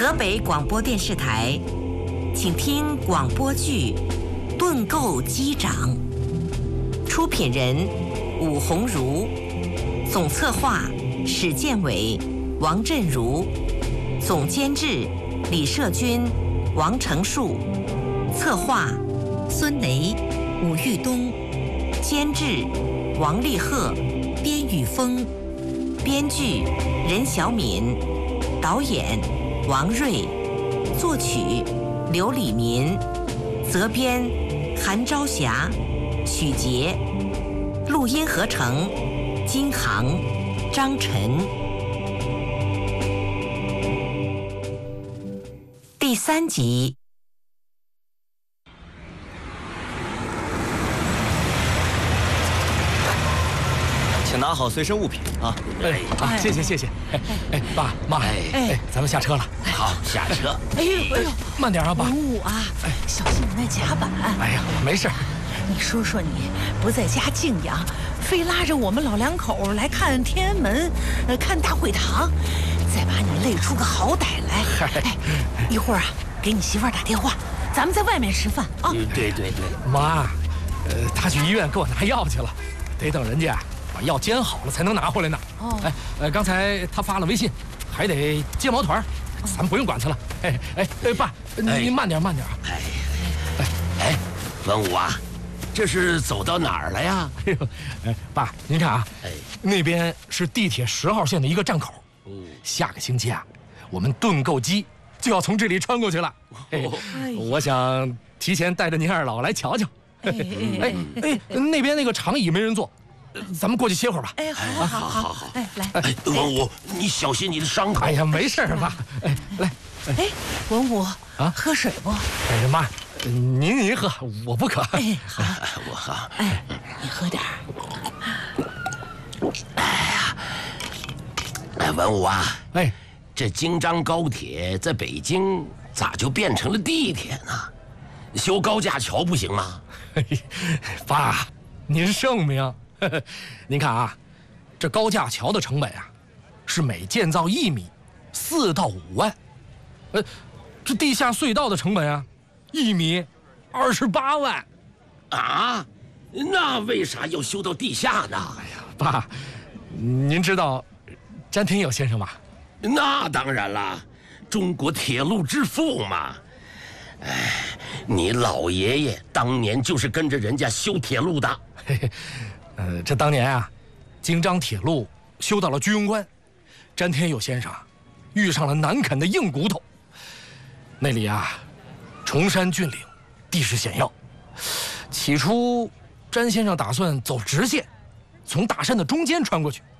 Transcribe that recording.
河北广播电视台，请听广播剧《盾构机长》，出品人武鸿儒，总策划史建伟、王振如，总监制李社军、王成树，策划孙雷、武玉东，监制王立鹤、边宇峰，编剧任小敏，导演王瑞，作曲刘礼民，责编韩朝霞、许杰，录音合成金航、张晨。第3集。 请拿好随身物品啊！ 谢谢。爸妈，咱们下车了。 好，下车。 哎呦， 慢点啊，爸。 文武啊，小心你那甲板。 哎呀，没事。 你说说你不在家静养，非拉着我们老两口来看天安门，看大会堂，再把你累出个好歹来。哎，一会儿啊，给你媳妇儿打电话，咱们在外面吃饭啊。 对。 妈，他去医院给我拿药去了，得等人家把药煎好了才能拿回来呢。刚才他发了微信，还得接毛团，咱们不用管他了。爸，您慢点啊。 文武啊，这是走到哪儿了呀？ 爸，您看啊，那边是地铁10号线的一个站口。下个星期啊，我们盾构机就要从这里穿过去了。我想提前带着您二老来瞧瞧。那边那个长椅没人坐，咱们过去歇会儿吧。 好。来。 文武，你小心你的伤口。 哎呀，没事爸。来。 文武啊，喝水不？ 妈，您喝，我不渴。 好， 我喝。 你喝点儿。 文武啊，这京张高铁在北京咋就变成了地铁呢？修高架桥不行吗？ 爸，您圣明。您看啊，这高架桥的成本啊，是每建造1米4到5万。这地下隧道的成本啊，1米28万。 啊，那为啥要修到地下呢？ 爸，您知道詹天佑先生吗？ 那当然了，中国铁路之父嘛。你老爷爷当年就是跟着人家修铁路的。 这当年啊，京张铁路修到了居庸关，詹天佑先生遇上了难啃的硬骨头。那里啊，崇山峻岭，地势险要。起初，詹先生打算走直线，从大山的中间穿过去。